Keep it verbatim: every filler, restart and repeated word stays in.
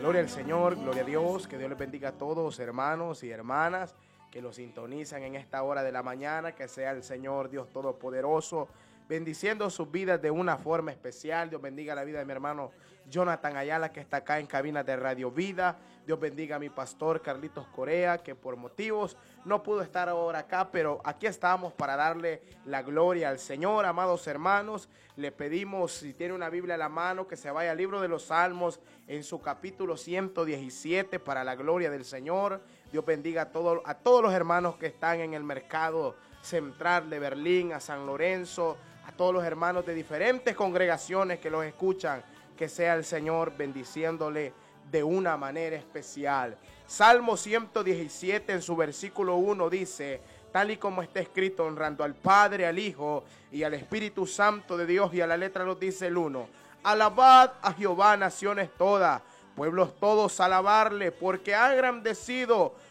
Gloria al Señor, gloria a Dios, que Dios les bendiga a todos, hermanos y hermanas que lo sintonizan en esta hora de la mañana, que sea el Señor Dios Todopoderoso bendiciendo sus vidas de una forma especial. Dios bendiga la vida de mi hermano Jonathan Ayala, que está acá en cabina de Radio Vida. Dios bendiga a mi pastor Carlitos Corea, que por motivos no pudo estar ahora acá, pero aquí estamos para darle la gloria al Señor. Amados hermanos, le pedimos, si tiene una Biblia a la mano, que se vaya al libro de los Salmos en su capítulo ciento diecisiete para la gloria del Señor. Dios bendiga a, todo, a todos los hermanos que están en el mercado central de Berlín, a San Lorenzo, a todos los hermanos de diferentes congregaciones que los escuchan, que sea el Señor bendiciéndole de una manera especial. Salmo ciento diecisiete en su versículo uno dice, tal y como está escrito, honrando al Padre, al Hijo y al Espíritu Santo de Dios, y a la letra lo dice el uno. Alabad a Jehová, naciones todas, pueblos todos, alabarle, porque ha engrandecido